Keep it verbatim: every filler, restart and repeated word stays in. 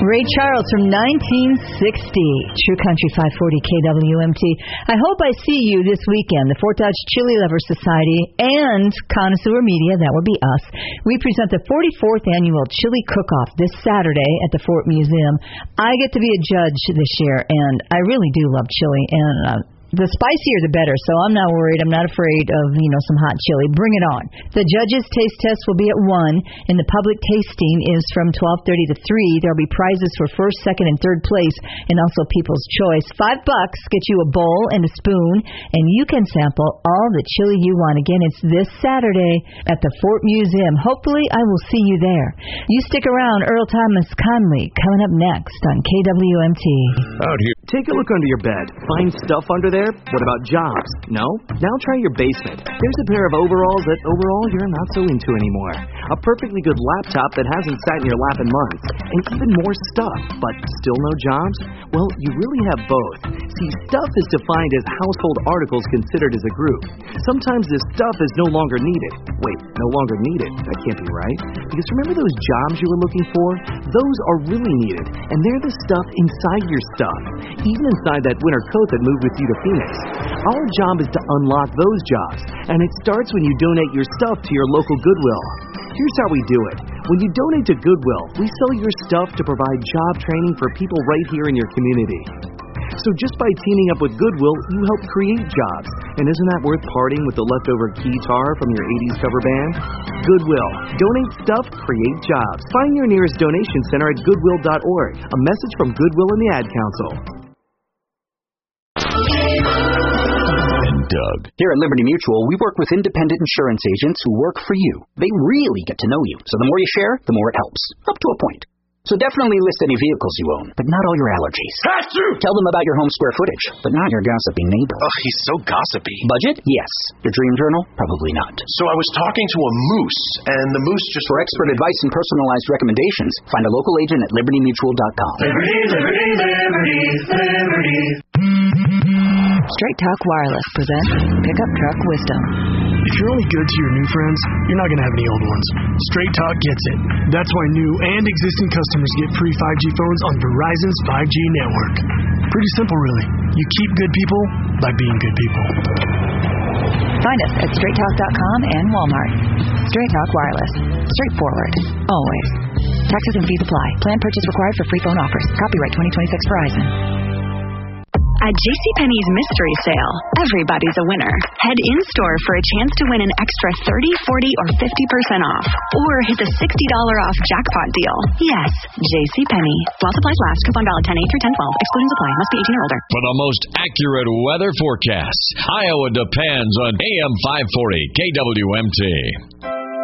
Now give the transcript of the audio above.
Ray Charles from nineteen sixty, True Country five forty K W M T. I hope I see you this weekend. The Fort Dodge Chili Lovers Society and Connoisseur Media, that would be us. We present the forty-fourth Annual Chili Cook-Off this Saturday at the Fort Museum. I get to be a judge this year, and I really do love chili, and uh, the spicier the better, so I'm not worried. I'm not afraid of, you know, some hot chili. Bring it on. The judges' taste test will be at one, and the public tasting is from twelve thirty to three. There will be prizes for first, second, and third place, and also People's Choice. Five bucks gets you a bowl and a spoon, and you can sample all the chili you want. Again, it's this Saturday at the Fort Museum. Hopefully, I will see you there. You stick around. Earl Thomas Conley coming up next on K W M T. Out here. Take a look under your bed. Find stuff under there? What about jobs? No? Now try your basement. There's a pair of overalls that overall you're not so into anymore. A perfectly good laptop that hasn't sat in your lap in months. And even more stuff, but still no jobs? Well, you really have both. See, stuff is defined as household articles considered as a group. Sometimes this stuff is no longer needed. Wait, no longer needed? That can't be right. Because remember those jobs you were looking for? Those are really needed. And they're the stuff inside your stuff. Even inside that winter coat that moved with you to Phoenix. Our job is to unlock those jobs, and it starts when you donate your stuff to your local Goodwill. Here's how we do it. When you donate to Goodwill, we sell your stuff to provide job training for people right here in your community. So just by teaming up with Goodwill, you help create jobs. And isn't that worth parting with the leftover guitar from your eighties cover band? Goodwill. Donate stuff, create jobs. Find your nearest donation center at goodwill dot org. A message from Goodwill and the Ad Council. Doug. Here at Liberty Mutual, we work with independent insurance agents who work for you. They really get to know you. So the more you share, the more it helps. Up to a point. So definitely list any vehicles you own, but not all your allergies. Has to! Tell them about your home square footage, but not your gossipy neighbor. Ugh, he's so gossipy. Budget? Yes. Your dream journal? Probably not. So I was talking to a moose, and the moose just... For expert advice and personalized recommendations, find a local agent at liberty mutual dot com. Liberty, liberty, liberty, liberty. Straight Talk Wireless presents Pickup Truck Wisdom. If you're only good to your new friends, you're not going to have any old ones. Straight Talk gets it. That's why new and existing customers get free five G phones on Verizon's five G network. Pretty simple, really. You keep good people by being good people. Find us at straight talk dot com and Walmart. Straight Talk Wireless. Straightforward. Always. Taxes and fees apply. Plan purchase required for free phone offers. Copyright twenty twenty-six Verizon. At JCPenney's Mystery Sale, everybody's a winner. Head in-store for a chance to win an extra thirty, forty, or fifty percent off. Or hit the sixty dollars off jackpot deal. Yes, JCPenney. While supplies last, coupon valid ten eight through ten twelve. Excluding supply. Must be eighteen or older. For the most accurate weather forecasts, Iowa depends on A M five forty K W M T.